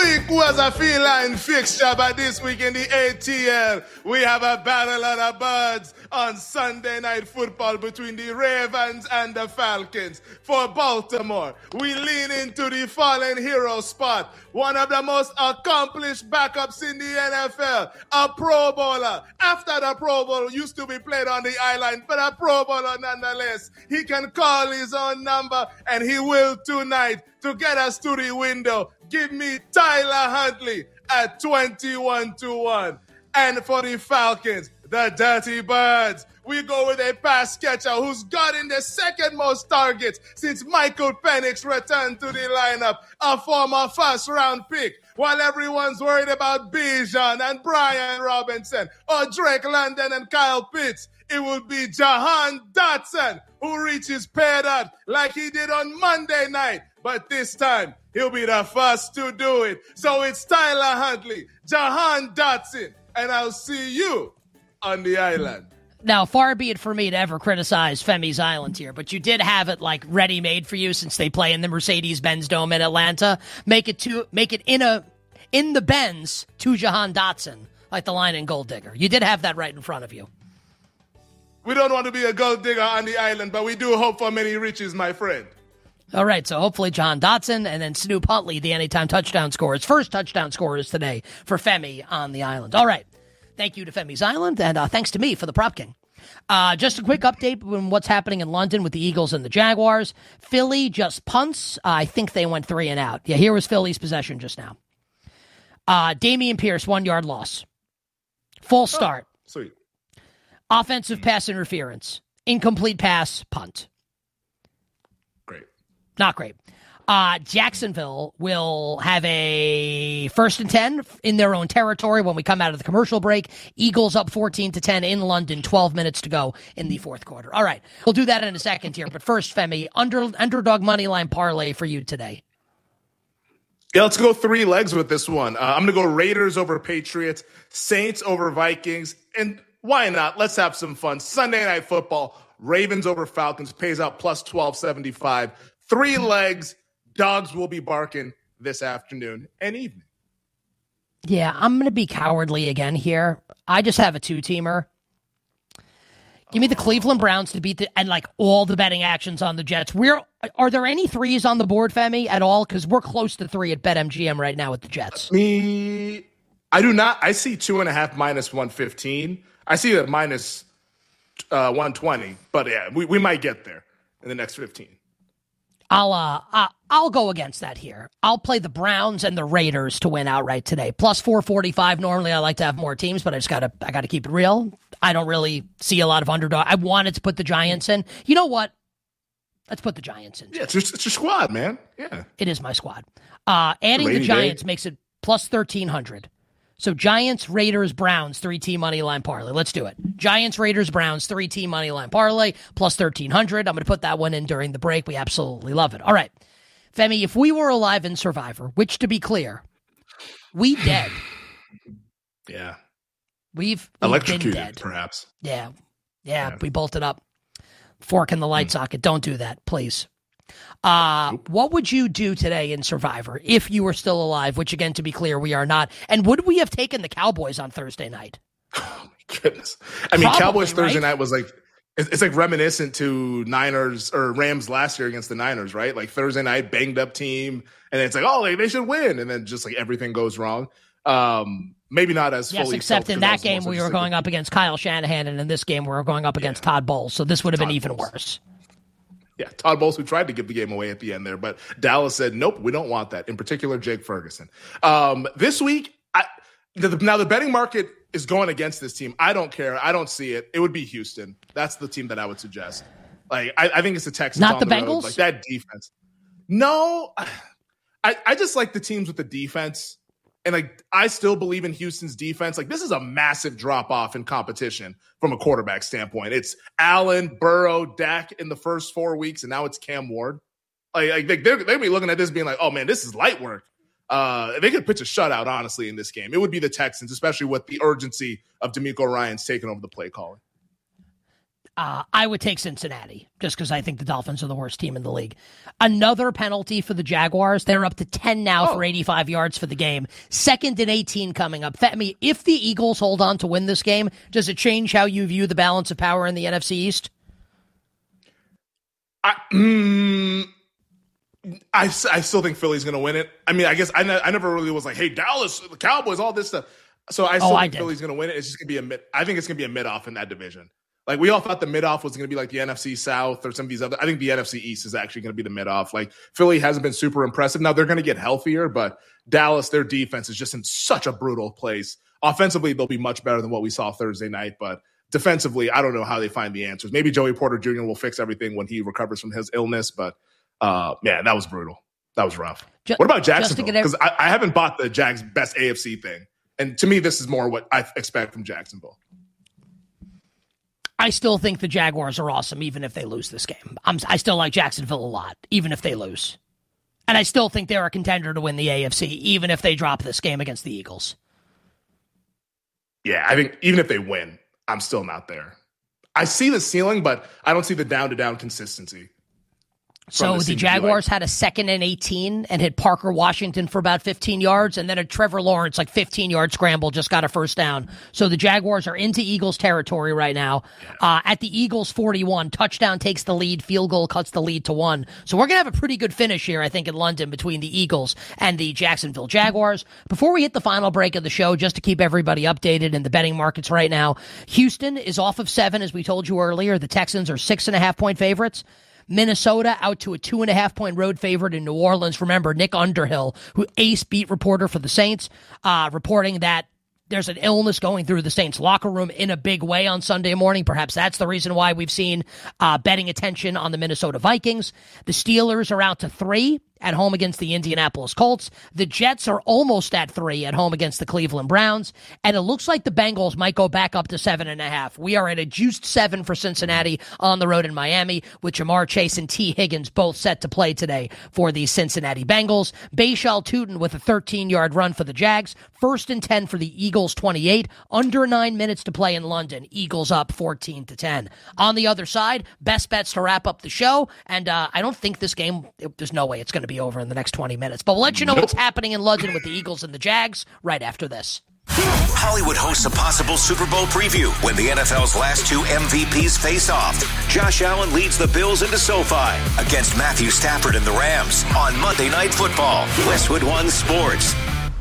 week was a feline fixture, but this week in the ATL, we have a battle of the birds on Sunday Night Football between the Ravens and the Falcons. For Baltimore, we lean into the fallen hero spot. One of the most accomplished backups in the NFL, a Pro Bowler. After the Pro Bowl used to be played on the island, but a Pro Bowler nonetheless. He can call his own number, and he will tonight to get us to the window. Give me Tyler Huntley at 21-1. And for the Falcons, the Dirty Birds, we go with a pass catcher who's gotten the second most targets since Michael Penix returned to the lineup, a former first-round pick. While everyone's worried about Bijan and Brian Robinson or Drake London and Kyle Pitts, it will be Jahan Dotson who reaches pay dirt like he did on Monday night. But this time, he'll be the first to do it. So it's Tyler Huntley, Jahan Dotson, and I'll see you on the island. Now, far be it for me to ever criticize Femi's Island here, but you did have it like ready-made for you since they play in the Mercedes-Benz Dome in Atlanta. Make it in the Benz to Jahan Dotson, like the line in Gold Digger. You did have that right in front of you. We don't want to be a gold digger on the island, but we do hope for many riches, my friend. All right, so hopefully Jahan Dotson and then Snoop Huntley, the anytime touchdown scorers. First touchdown scorers today for Femi on the island. All right. Thank you to Femi's Island, and thanks to me for the Prop King. Just a quick update on what's happening in London with the Eagles and the Jaguars. Philly just punts. I think they went 3 and out. Yeah, here was Philly's possession just now. Dameon Pierce, 1 yard loss. False start. Sweet. Offensive pass interference. Incomplete pass, punt. Great. Not great. Jacksonville will have a 1st and 10 in their own territory when we come out of the commercial break. Eagles up 14-10 in London, 12 minutes to go in the fourth quarter. All right, we'll do that in a second here. But first, Femi, underdog moneyline parlay for you today. Yeah, let's go 3 legs with this one. I'm going to go Raiders over Patriots, Saints over Vikings, and why not? Let's have some fun. Sunday Night Football, Ravens over Falcons, pays out plus 1275. 3 legs. Dogs will be barking this afternoon and evening. Yeah, I'm going to be cowardly again here. I just have a 2-teamer. Give me the Cleveland Browns to beat and like all the betting actions on the Jets. Are there any 3s on the board, Femi, at all? Because we're close to 3 at BetMGM right now with the Jets. I do not. I see 2.5 minus 115. I see it minus 120. But yeah, we might get there in the next 15. I'll go against that here. I'll play the Browns and the Raiders to win outright today. Plus 445. Normally I like to have more teams, but I gotta keep it real. I don't really see a lot of underdog. I wanted to put the Giants in. You know what? Let's put the Giants in. Yeah, it's your squad, man. Yeah. It is my squad. Adding the Giants makes it plus 1,300. So Giants, Raiders, Browns, 3-team money line parlay. Let's do it. Giants, Raiders, Browns, 3-team money line parlay, plus 1,300. I'm going to put that one in during the break. We absolutely love it. All right. Femi, if we were alive in Survivor, which to be clear, we dead. Yeah. We've electrocuted, been dead. Perhaps. Yeah, we bolted up. Fork in the light socket. Don't do that, please. What would you do today in Survivor if you were still alive, which again, to be clear, we are not? And would we have taken the Cowboys on Thursday night? Oh my goodness. I mean, probably, Cowboys Thursday night was like, it's like reminiscent to Niners or Rams last year against the Niners, right? Like Thursday night, banged up team. And it's like, oh, they should win. And then just like everything goes wrong. Maybe not as fully. Yes, except in that game, we were going up against Kyle Shanahan. And in this game, we were going up against Todd Bowles. So this would have been even worse. Yeah, Todd Bowles, who tried to give the game away at the end there, but Dallas said, nope, we don't want that. In particular, Jake Ferguson. This week, now the betting market is going against this team. I don't care. I don't see it. It would be Houston. That's the team that I would suggest. Like, I think it's the Texans. Not on the the Bengals? road. Like that defense. No, I just like the teams with the defense. And like, I still believe in Houston's defense. Like, this is a massive drop off in competition from a quarterback standpoint. It's Allen, Burrow, Dak in the first 4 weeks, and now it's Cam Ward. Like they're going to be looking at this being like, oh man, this is light work. They could pitch a shutout, honestly, in this game. It would be the Texans, especially with the urgency of DeMeco Ryans taking over the play calling. I would take Cincinnati just because I think the Dolphins are the worst team in the league. Another penalty for the Jaguars. They're up to 10 now for 85 yards for the game. 2nd and 18 coming up. Femi, if the Eagles hold on to win this game, does it change how you view the balance of power in the NFC East? I still think Philly's going to win it. I mean, I guess I never really was like, hey, Dallas, the Cowboys, all this stuff. So I still think Philly's going to win it. It's just going to be I think it's going to be a mid-off in that division. Like, we all thought the mid-off was going to be like the NFC South or some of these other. I think the NFC East is actually going to be the mid-off. Like, Philly hasn't been super impressive. Now, they're going to get healthier, but Dallas, their defense is just in such a brutal place. Offensively, they'll be much better than what we saw Thursday night, but defensively, I don't know how they find the answers. Maybe Joey Porter Jr. will fix everything when he recovers from his illness, but man, that was brutal. That was rough. What about Jacksonville? Because I haven't bought the Jags' best AFC thing. And to me, this is more what I expect from Jacksonville. I still think the Jaguars are awesome, even if they lose this game. I still like Jacksonville a lot, even if they lose. And I still think they're a contender to win the AFC, even if they drop this game against the Eagles. Yeah, I think even if they win, I'm still not there. I see the ceiling, but I don't see the down-to-down consistency. So the Jaguars had a 2nd and 18 and hit Parker Washington for about 15 yards, and then a Trevor Lawrence, 15-yard scramble, just got a first down. So the Jaguars are into Eagles territory right now. At the Eagles 41, touchdown takes the lead, field goal cuts the lead to 1. So we're going to have a pretty good finish here, I think, in London between the Eagles and the Jacksonville Jaguars. Before we hit the final break of the show, just to keep everybody updated in the betting markets right now, Houston is off of 7, as we told you earlier. The Texans are 6.5-point favorites. Minnesota out to a 2.5-point road favorite in New Orleans. Remember, Nick Underhill, who ace beat reporter for the Saints, reporting that there's an illness going through the Saints locker room in a big way on Sunday morning. Perhaps that's the reason why we've seen betting attention on the Minnesota Vikings. The Steelers are out to 3 at home against the Indianapolis Colts. The Jets are almost at 3 at home against the Cleveland Browns. And it looks like the Bengals might go back up to 7.5. We are at a juiced 7 for Cincinnati on the road in Miami, with Jamar Chase and T. Higgins both set to play today for the Cincinnati Bengals. Bashal Tutin with a 13-yard run for the Jags. 1st and 10 for the Eagles 28. Under 9 minutes to play in London. Eagles up 14-10. On the other side, best bets to wrap up the show. And I don't think this game, there's no way it's going to be over in the next 20 minutes. But we'll let you know what's happening in London with the Eagles and the Jags right after this. Hollywood hosts a possible Super Bowl preview when the NFL's last 2 MVPs face off. Josh Allen leads the Bills into SoFi against Matthew Stafford and the Rams on Monday Night Football. Westwood One Sports.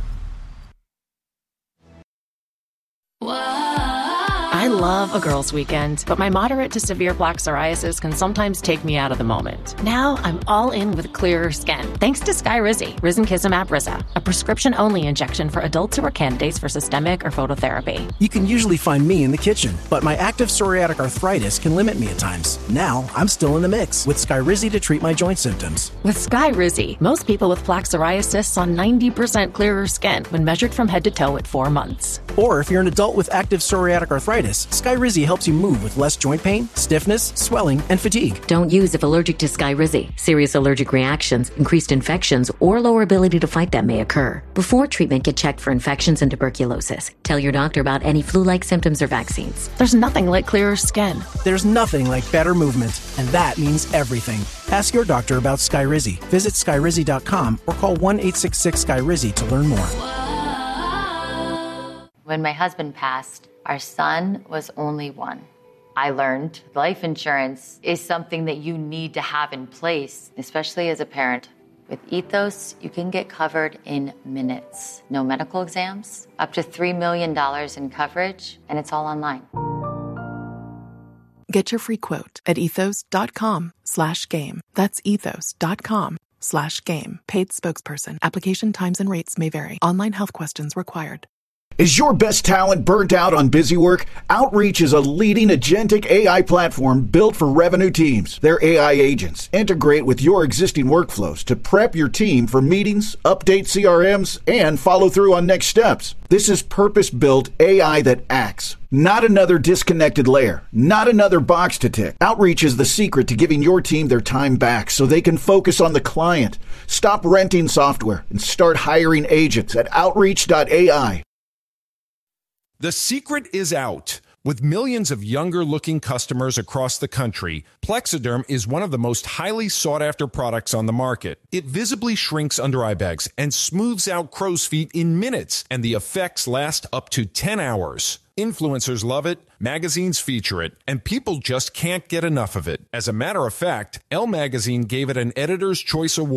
I love a girls' weekend, but my moderate to severe plaque psoriasis can sometimes take me out of the moment. Now I'm all in with clearer skin, thanks to Skyrizi, Risankizumab Rizza, a prescription-only injection for adults who are candidates for systemic or phototherapy. You can usually find me in the kitchen, but my active psoriatic arthritis can limit me at times. Now I'm still in the mix with Skyrizi to treat my joint symptoms. With Skyrizi, most people with plaque psoriasis saw 90% clearer skin when measured from head to toe at 4 months. Or if you're an adult with active psoriatic arthritis, Skyrizi helps you move with less joint pain, stiffness, swelling, and fatigue. Don't use if allergic to Skyrizi. Serious allergic reactions, increased infections, or lower ability to fight them may occur. Before treatment, get checked for infections and tuberculosis. Tell your doctor about any flu-like symptoms or vaccines. There's nothing like clearer skin. There's nothing like better movement, and that means everything. Ask your doctor about Skyrizi. Visit Skyrizi.com or call 1-866-SKYRIZI to learn more. When my husband passed, our son was only 1. I learned life insurance is something that you need to have in place, especially as a parent. With Ethos, you can get covered in minutes. No medical exams, up to $3 million in coverage, and it's all online. Get your free quote at ethos.com/game. That's ethos.com/game. Paid spokesperson. Application times and rates may vary. Online health questions required. Is your best talent burnt out on busy work? Outreach is a leading agentic AI platform built for revenue teams. Their AI agents integrate with your existing workflows to prep your team for meetings, update CRMs, and follow through on next steps. This is purpose-built AI that acts. Not another disconnected layer. Not another box to tick. Outreach is the secret to giving your team their time back so they can focus on the client. Stop renting software and start hiring agents at Outreach.ai. The secret is out. With millions of younger-looking customers across the country, Plexiderm is one of the most highly sought-after products on the market. It visibly shrinks under eye bags and smooths out crow's feet in minutes, and the effects last up to 10 hours. Influencers love it, magazines feature it, and people just can't get enough of it. As a matter of fact, Elle Magazine gave it an Editor's Choice Award